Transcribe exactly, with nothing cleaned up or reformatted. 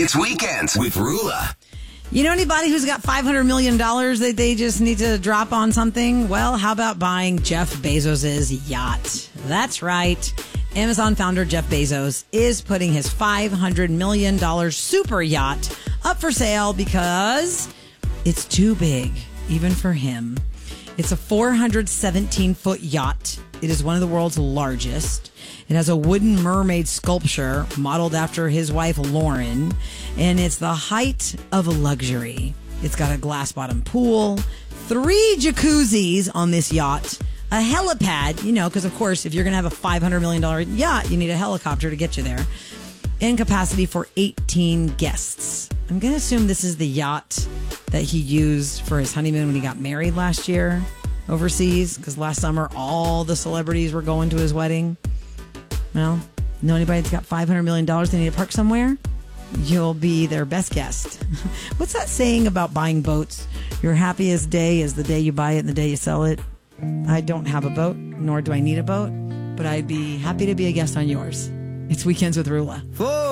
It's Weekends with Rula. You know anybody who's got five hundred million dollars that they just need to drop on something? Well, how about buying Jeff Bezos' yacht? That's right. Amazon founder Jeff Bezos is putting his five hundred million dollars super yacht up for sale because it's too big, even for him. It's a four hundred seventeen foot yacht. It is one of the world's largest. It has a wooden mermaid sculpture modeled after his wife, Lauren, and it's the height of luxury. It's got a glass bottom pool, three jacuzzis on this yacht, a helipad, you know, because of course, if you're going to have a five hundred million dollars yacht, you need a helicopter to get you there, and capacity for eighteen guests. I'm going to assume this is the yacht that he used for his honeymoon when he got married last year overseas, because last summer all the celebrities were going to his wedding. Well, know anybody that's got five hundred million dollars they need to park somewhere? You'll be their best guest. What's that saying about buying boats? Your happiest day is the day you buy it and the day you sell it. I don't have a boat, nor do I need a boat, but I'd be happy to be a guest on yours. It's Weekends with Rula.